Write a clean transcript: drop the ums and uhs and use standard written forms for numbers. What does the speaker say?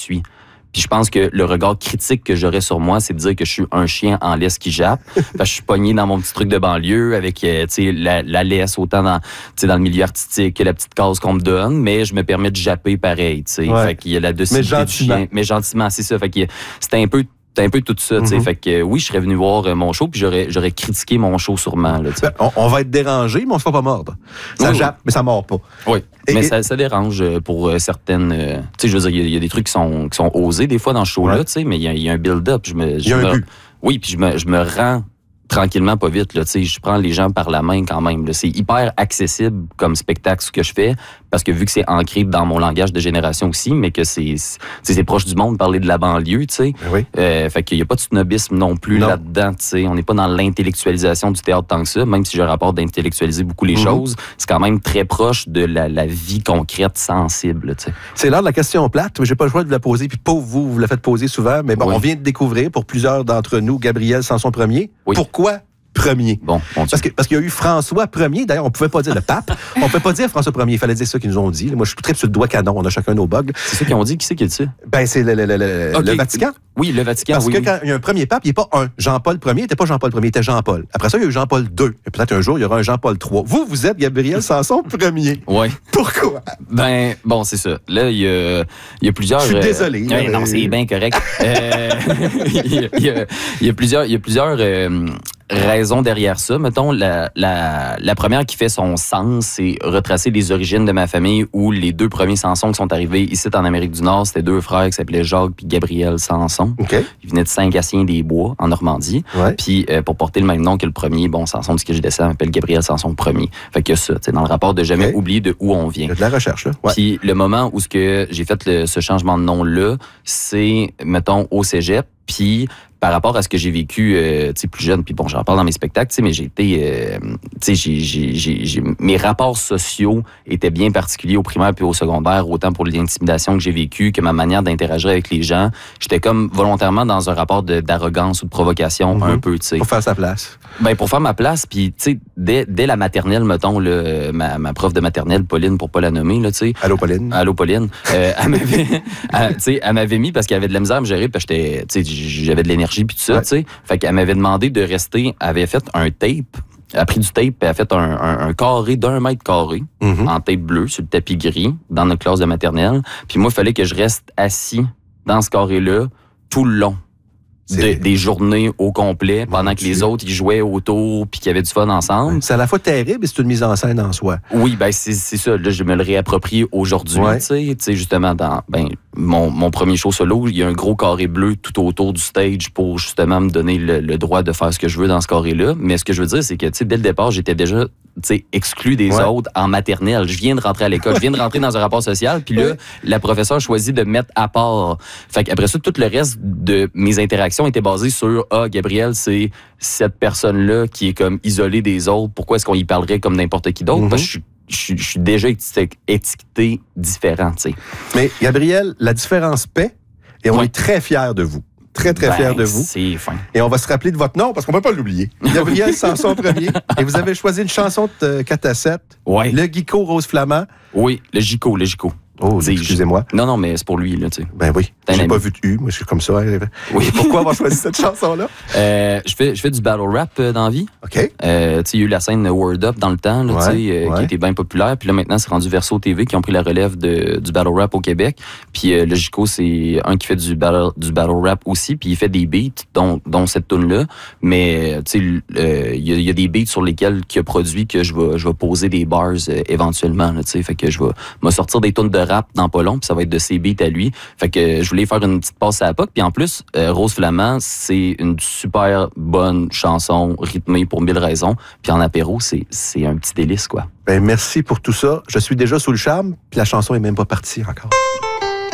suis. Puis je pense que le regard critique que j'aurais sur moi, c'est de dire que je suis un chien en laisse qui jappe. Parce que je suis pogné dans mon petit truc de banlieue avec la laisse autant dans le milieu artistique que la petite case qu'on me donne, mais je me permets de japper pareil. Ouais. Fait qu'il y a la docilité du chien. Mais gentiment, c'est ça. Fait que c'était un peu tout ça, tu sais. Fait que oui, je serais venu voir mon show, puis j'aurais critiqué mon show sûrement. Là, on va être dérangé, mais on se fait pas mordre. Ça jappe, mais ça mord pas. Oui, mais ça dérange pour certaines... tu sais, je veux dire, il y a des trucs qui sont osés des fois dans ce show-là, tu sais, mais il y a un build-up. Il y a un but. Oui, puis je me rends tranquillement, pas vite. Là, je prends les gens par la main quand même. Là. C'est hyper accessible comme spectacle ce que je fais, parce que vu que c'est ancré dans mon langage de génération aussi, mais que c'est proche du monde, parler de la banlieue, tu sais. Oui. Fait qu'il n'y a pas de snobisme non plus là-dedans. T'sais. On n'est pas dans l'intellectualisation du théâtre tant que ça, même si j'ai un rapport d'intellectualiser beaucoup les choses. C'est quand même très proche de la vie concrète, sensible. T'sais. C'est l'heure de la question plate. J'ai pas le choix de la poser, puis pauvre vous la faites poser souvent, mais bon, on vient de découvrir pour plusieurs d'entre nous Gabriel Sanson Ier. Oui. Pourquoi premier? Bon, parce qu'il y a eu François Ier. D'ailleurs, on pouvait pas dire le pape. On pouvait pas dire François Ier. Il fallait dire ça qu'ils nous ont dit. Moi, je suis très sur le doigt canon. On a chacun nos bugs. C'est ça qu'ils ont dit. Qui c'est qui a dit ça? Ben, c'est le Vatican. Oui, le Vatican. Parce que quand il y a un premier pape, il n'est pas un. Jean-Paul Ier, il n'était pas Jean-Paul Ier, il était Jean-Paul. Après ça, il y a eu Jean-Paul II. Et peut-être un jour, il y aura un Jean-Paul III. Vous êtes Gabriel Sanson Ier. Oui. Pourquoi? Ben, bon, c'est ça. Là, il y a plusieurs... Je suis désolé. Non, c'est bien correct. Il y a plusieurs raisons derrière ça. Mettons, la première qui fait son sens, c'est retracer les origines de ma famille, où les deux premiers Sanson qui sont arrivés ici en Amérique du Nord, c'était deux frères qui s'appelaient Jacques puis Gabriel Sanson. Okay. Ils venaient de Saint-Gatien-des-Bois, en Normandie. Ouais. Puis pour porter le même nom que le premier, bon, Sanson, de ce que je descends, m'appelle Gabriel Sanson Ier. Fait que ça, dans le rapport de jamais oublier de où on vient. Il y a de la recherche, là. Ouais. Puis le moment où j'ai fait ce changement de nom-là, c'est, mettons, au cégep. Puis par rapport à ce que j'ai vécu plus jeune, puis bon, j'en parle dans mes spectacles, mais j'ai été... mes rapports sociaux étaient bien particuliers au primaire puis au secondaire, autant pour l'intimidation que j'ai vécue que ma manière d'interagir avec les gens. J'étais comme volontairement dans un rapport d'arrogance ou de provocation un peu, tu sais. Pour faire sa place. Ben, pour faire ma place, puis tu sais, dès la maternelle, mettons, ma prof de maternelle, Pauline, pour pas la nommer, là, tu sais. Allô, Pauline. Allô, Pauline. Elle m'avait mis parce qu'elle avait de la misère à me gérer, parce que j'avais de l'énergie puis tout ça, tu sais. Fait qu'elle m'avait demandé de rester, elle avait fait un tape, elle a pris du tape, elle a fait un carré d'1 mètre carré, en tape bleu, sur le tapis gris, dans notre classe de maternelle. Puis moi, il fallait que je reste assis dans ce carré-là tout le long. Des journées au complet, pendant que les autres, ils jouaient autour puis qu'ils avaient du fun ensemble. C'est à la fois terrible et c'est une mise en scène en soi. Oui, ben c'est ça. Là, je me le réapproprie aujourd'hui. Tu sais, justement, dans mon premier show solo, il y a un gros carré bleu tout autour du stage pour justement me donner le droit de faire ce que je veux dans ce carré-là. Mais ce que je veux dire, c'est que dès le départ, j'étais déjà exclu des autres en maternelle. Je viens de rentrer à l'école, je viens de rentrer dans un rapport social, puis là, la professeure choisit de me mettre à part. Fait qu'après ça, tout le reste de mes interactions était basé sur Gabriel, c'est cette personne-là qui est comme isolée des autres. Pourquoi est-ce qu'on y parlerait comme n'importe qui d'autre? Parce que je suis déjà étiqueté différent, tu sais. Mais Gabriel, la différence paie et on est très fiers de vous. Très, très fiers de vous. C'est fin. Et on va se rappeler de votre nom parce qu'on ne peut pas l'oublier. Gabriel Sanson Ier. Et vous avez choisi une chanson de 4/7. Ouais. Le Guico Rose Flamand. Oui, le Gico. Oh, excusez-moi. Non, mais c'est pour lui, là, tu sais. Ben oui. J'ai pas vu de U, moi, je suis comme ça. Oui. Pourquoi avoir choisi cette chanson-là? Je fais du battle rap dans la vie. OK. Tu sais, il y a eu la scène Word Up dans le temps, là, qui était bien populaire. Puis là, maintenant, c'est rendu Verso TV qui ont pris la relève du battle rap au Québec. Puis le Gico, c'est un qui fait du battle rap aussi. Puis il fait des beats, dont cette tune-là. Mais, tu sais, il y a des beats sur lesquels il a produit que je vais poser des bars éventuellement, tu sais. Fait que je vais me sortir des tunes de rap dans pas long, puis ça va être de ses beats à lui. Fait que je voulais faire une petite passe à la POC. Puis en plus, Rose Flamand, c'est une super bonne chanson rythmée pour 1000 raisons. Puis en apéro, c'est un petit délice, quoi. Ben merci pour tout ça. Je suis déjà sous le charme, puis la chanson est même pas partie encore.